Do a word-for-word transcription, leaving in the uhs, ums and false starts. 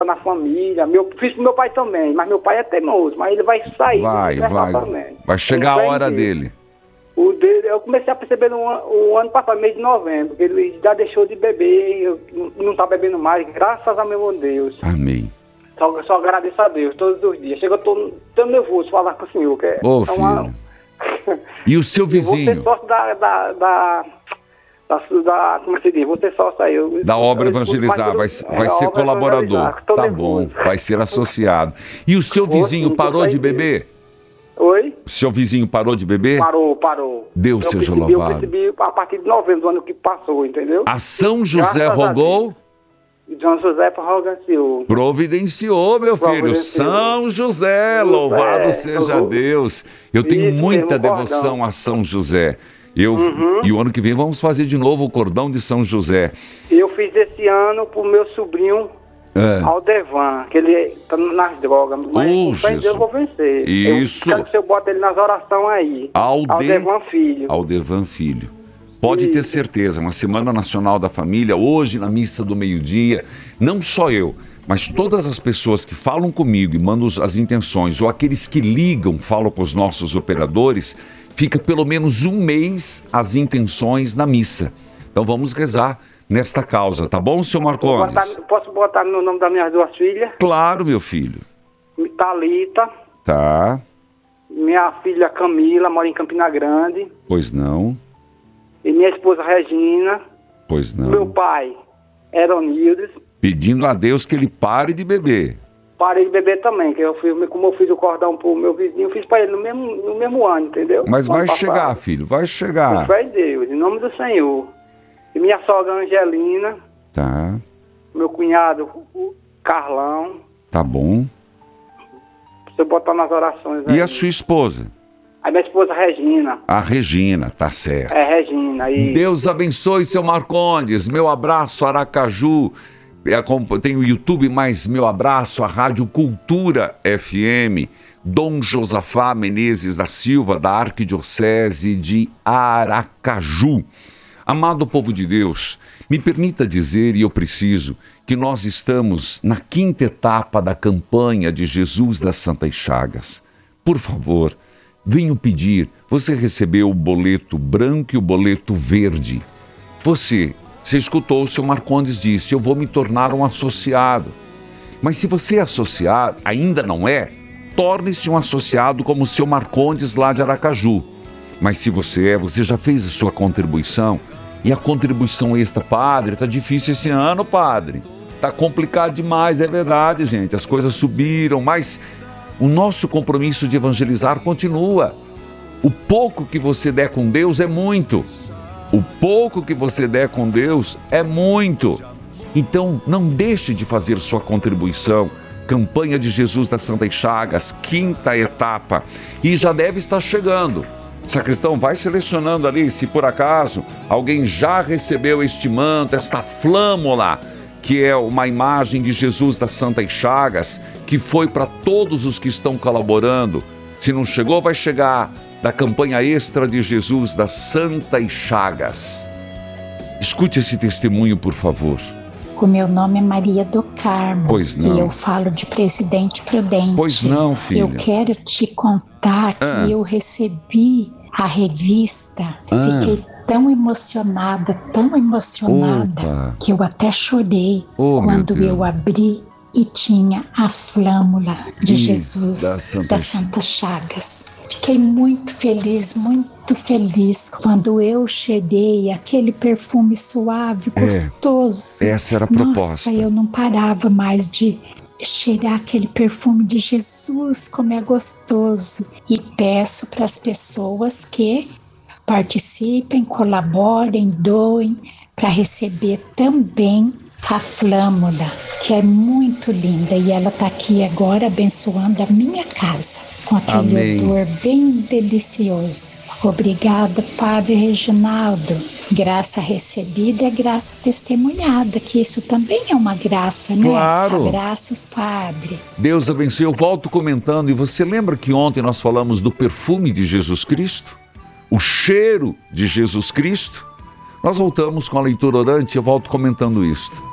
na família. Meu, fiz pro meu pai também, mas meu pai é teimoso, mas ele vai sair. Vai, vai. Também. Vai chegar a hora dele. O dele, eu comecei a perceber no o ano passado, mês de novembro, que ele já deixou de beber, eu, não tá bebendo mais, graças a meu Deus. Amém. Só, só agradeço a Deus todos os dias. Chega, eu tô tão nervoso falar com o senhor. Que é, Ô, é filho. Uma... E o seu vizinho? Eu vou ser sócio da... da, da... Da, da, como é que se diz? Vou ter sócio aí. Eu, da obra eu, evangelizar, eu, vai, é, vai ser colaborador. Tá nervoso. Bom, vai ser associado. E o seu vizinho Sim, parou de beber? Oi? O seu vizinho parou de beber? Parou, parou. Deus eu seja percebi, louvado. Eu percebi a partir de novembro do ano que passou, entendeu? A São José Graças rogou? São José providenciou. Providenciou, meu filho. Providenciou. São José, José, louvado seja uhum. Deus. Eu tenho Isso muita mesmo, devoção cordão. a São José. Eu, Uhum. E o ano que vem vamos fazer de novo o cordão de São José. Eu fiz esse ano pro meu sobrinho É. Aldevan, que ele tá nas drogas. Mas Oh, com fé em Deus eu vou vencer. Isso. Eu quero que você bota ele nas orações aí. Alde... Aldevan Filho. Aldevan Filho. Pode Isso. ter certeza, uma Semana Nacional da Família, hoje na missa do meio-dia, não só eu, mas todas as pessoas que falam comigo e mandam as intenções, ou aqueles que ligam, falam com os nossos operadores, fica pelo menos um mês as intenções na missa. Então vamos rezar nesta causa, tá bom, senhor Marcondes? Botar, posso botar no nome das minhas duas filhas? Claro, meu filho. Thalita. Tá. Minha filha Camila, mora em Campina Grande. Pois não. E minha esposa Regina. Pois não. Meu pai, Eronildes. Pedindo a Deus que ele pare de beber. Parei de beber também, que eu fiz, como eu fiz o cordão pro meu vizinho, eu fiz pra ele no mesmo, no mesmo ano, entendeu? Mas vai Ano chegar, passado. filho, vai chegar. Com fé em Deus, em nome do Senhor. E minha sogra Angelina, Tá, meu cunhado o Carlão, tá bom. pra você botar nas orações aí. E a sua esposa? Aí minha esposa Regina. A Regina, tá certo. É, Regina. E... Deus abençoe, seu Marcondes. Meu abraço, Aracaju. Tem o YouTube, mas meu abraço, a Rádio Cultura F M. Dom Josafá Menezes da Silva, da Arquidiocese de Aracaju. Amado povo de Deus, me permita dizer, e eu preciso, que nós estamos na quinta etapa da campanha de Jesus das Santas Chagas. Por favor, venho pedir, você recebeu o boleto branco e o boleto verde. Você, você escutou, o seu Marcondes disse, eu vou me tornar um associado. Mas se você é associado, ainda não é, torne-se um associado como o seu Marcondes lá de Aracaju. Mas se você é, você já fez a sua contribuição. E a contribuição extra, padre, tá difícil esse ano, padre. Tá complicado demais, é verdade, gente. As coisas subiram, mas o nosso compromisso de evangelizar continua. O pouco que você der com Deus é muito. O pouco que você der com Deus é muito. Então, não deixe de fazer sua contribuição. Campanha de Jesus das Santas Chagas, quinta etapa. E já deve estar chegando. Sacristão, vai selecionando ali, se por acaso alguém já recebeu este manto, esta flâmula, que é uma imagem de Jesus das Santas Chagas, que foi para todos os que estão colaborando. Se não chegou, vai chegar da campanha extra de Jesus das Santas Chagas. Escute esse testemunho, por favor. O meu nome é Maria do Carmo. Pois não. E eu falo de Presidente Prudente. Pois não, filha. Eu quero te contar que Ah. eu recebi a revista. Ah. Fiquei tão emocionada, tão emocionada, Opa. que eu até chorei Oh, quando meu Deus. eu abri e tinha a flâmula de Ih, Jesus das Santas- das Santas Chagas. Fiquei muito feliz, muito feliz quando eu cheguei, aquele perfume suave, É, gostoso. essa era a Nossa, proposta. eu não parava mais de cheirar aquele perfume de Jesus, como é gostoso. E peço para as pessoas que participem, colaborem, doem, para receber também a flâmula, que é muito linda. E ela está aqui agora abençoando a minha casa, com aquele Amém. odor bem delicioso. Obrigada, Padre Reginaldo. Graça recebida é graça testemunhada, que isso também é uma graça, né? Claro. Abraços, Padre. Deus abençoe. Eu volto comentando. E você lembra que ontem nós falamos do perfume de Jesus Cristo? O cheiro de Jesus Cristo? Nós voltamos com a leitura orante e eu volto comentando isto.